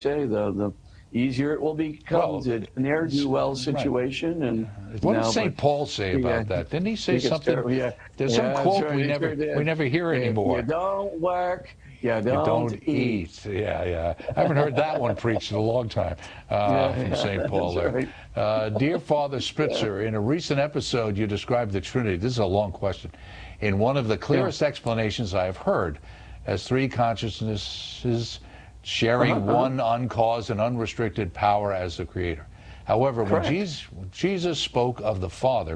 say, the easier it will become. Well, It's a ne'er-do-well right. situation, and What did now, St. but Paul say yeah, about that? Didn't he say he gets something? terrible. Yeah, There's some yeah, that's quote right. we He sure we did. never hear If you anymore. don't work, you You don't don't eat. eat. Yeah, yeah. I haven't heard that one preached in a long time Yeah, from yeah, St. Paul that's there. right. Dear Father Yeah, Spitzer, in a recent episode, you described the Trinity. This is a long question. In one of the yeah. clearest explanations I have heard, as three consciousnesses sharing Uh-huh. one uncaused and unrestricted power as the Creator. However, when Correct. Jesus spoke of the Father,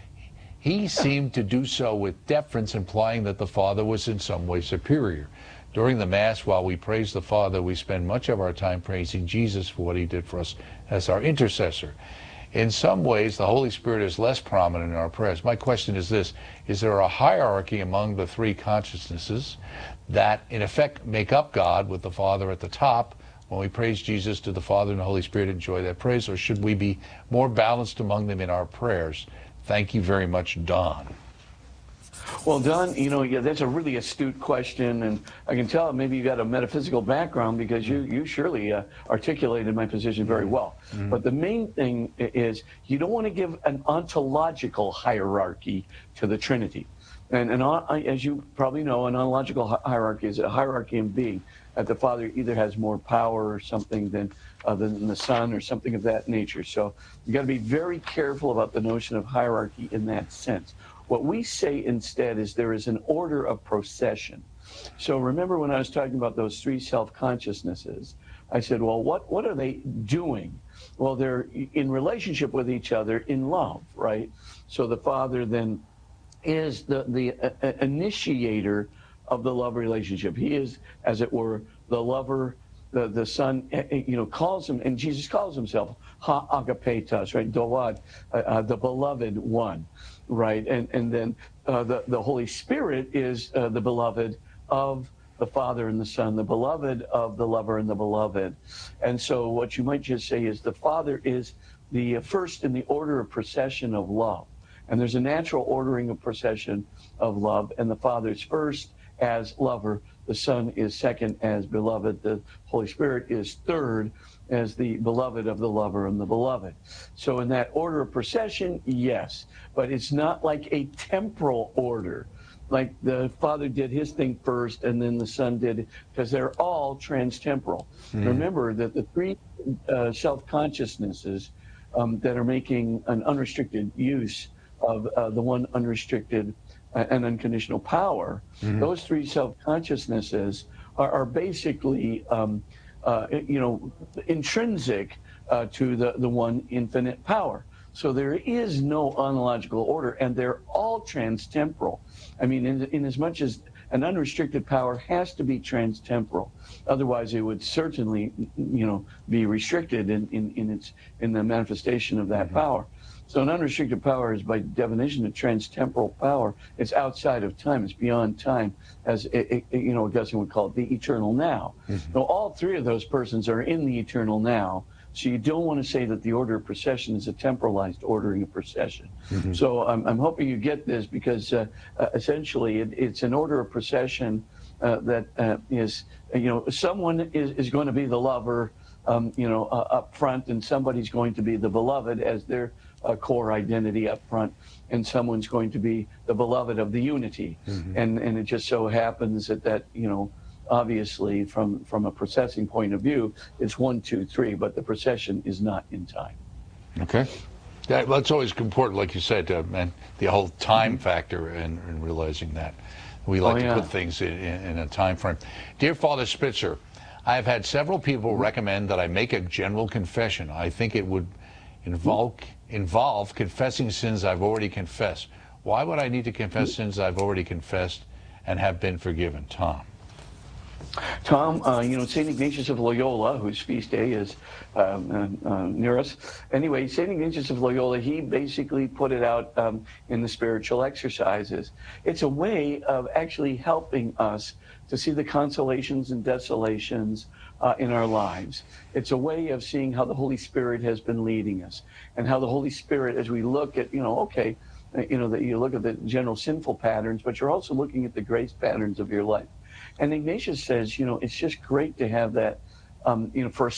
he Yeah. seemed to do so with deference, implying that the Father was in some way superior. During the Mass, while we praise the Father, we spend much of our time praising Jesus for what he did for us as our intercessor. In some ways, the Holy Spirit is less prominent in our prayers. My question is this: is there a hierarchy among the three consciousnesses that, in effect, make up God, with the Father at the top? When we praise Jesus, do the Father and the Holy Spirit enjoy that praise, or should we be more balanced among them in our prayers? Thank you very much, Don. Well, Don, yeah, that's a really astute question, and I can tell maybe you got a metaphysical background because you surely articulated my position very well. But the main thing is you don't want to give an ontological hierarchy to the Trinity. And as you probably know, an ontological hierarchy is a hierarchy in being, that the Father either has more power or something than the Son, or something of that nature. So you got to be very careful about the notion of hierarchy in that sense. What we say instead is there is an order of procession. So remember when I was talking about those three self-consciousnesses, I said, well, what are they doing? Well, they're in relationship with each other in love, right? So the Father then is the initiator of the love relationship. He is, as it were, the lover. The Son, calls him, and Jesus calls himself ha-agapetos, right? Doad, the beloved one, right? And then the Holy Spirit is the beloved of the Father and the Son, the beloved of the lover and the beloved. And so what you might just say is the Father is the first in the order of procession of love. And there's a natural ordering of procession of love, and the Father is first as lover, the Son is second as beloved, the Holy Spirit is third as the beloved of the lover and the beloved. So in that order of procession, yes, but it's not like a temporal order, like the Father did his thing first and then the Son did, because they're all transtemporal. Remember that the three self-consciousnesses that are making an unrestricted use of the one unrestricted and unconditional power, those three self-consciousnesses are basically, intrinsic to the one infinite power. So there is no ontological order, and they're all transtemporal. I mean, in as much as an unrestricted power has to be transtemporal, otherwise it would certainly, be restricted in the manifestation of that power. So an unrestricted power is, by definition, a transtemporal power. It's outside of time. It's beyond time, as Augustine would call it, the eternal now. So all three of those persons are in the eternal now. So you don't want to say that the order of procession is a temporalized ordering of procession. So I'm hoping you get this, because essentially it's an order of procession that is, someone is going to be the lover, up front, and somebody's going to be the beloved as their core identity up front, and someone's going to be the beloved of the unity. And it just so happens that obviously from a processing point of view, it's 1, 2, 3, but the procession is not in time. Okay. Yeah, well, it's always important, like you said, and the whole time factor in realizing that. We like to put things in a time frame. Dear Father Spitzer, I have had several people recommend that I make a general confession. I think it would involve confessing sins I've already confessed. Why would I need to confess sins I've already confessed and have been forgiven? Tom, St. Ignatius of Loyola, whose feast day is near us. Anyway, St. Ignatius of Loyola, he basically put it out in the spiritual exercises. It's a way of actually helping us to see the consolations and desolations in our lives. It's a way of seeing how the Holy Spirit has been leading us, and how the Holy Spirit, as we look at, that you look at the general sinful patterns, but you're also looking at the grace patterns of your life. And Ignatius says, it's just great to have that for a